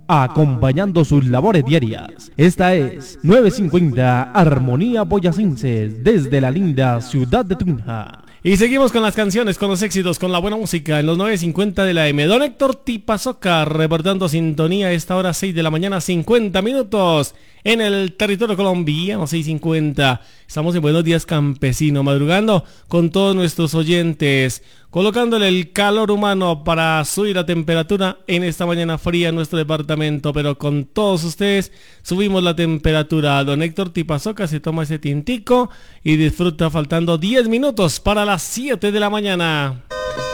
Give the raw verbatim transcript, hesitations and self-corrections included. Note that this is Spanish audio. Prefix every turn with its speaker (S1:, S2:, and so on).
S1: acompañando sus labores diarias. Esta es nueve cincuenta Armonía Boyacense desde la linda ciudad de Tunja.
S2: Y seguimos con las canciones, con los éxitos, con la buena música en los nueve cincuenta de la M. Don Héctor Tipazoca reportando sintonía a esta hora seis de la mañana, cincuenta minutos en el territorio colombiano, seis cincuenta. Estamos en Buenos Días Campesino, madrugando con todos nuestros oyentes, colocándole el calor humano para subir la temperatura en esta mañana fría en nuestro departamento, pero con todos ustedes subimos la temperatura. Don Héctor Tipazoca se toma ese tintico y disfruta faltando diez minutos para las siete de la mañana.